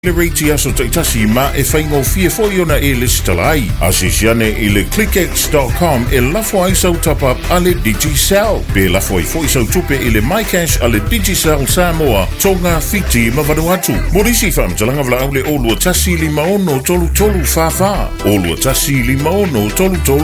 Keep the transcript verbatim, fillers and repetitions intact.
Le reiti aso taitasi ma e whaingo fia foiona e le stalai. Asisiane i le clickx dot com e lafo ai sau tapa a le Digicel. Pe lafo ai foi sau tupe i le MyCash a le Digicel Samoa tonga fiti ma vanuatu. Morisi wham talanga vla au le olua tasi li maono tolu tolu fa fa. Olua tasi li maono tolu tolu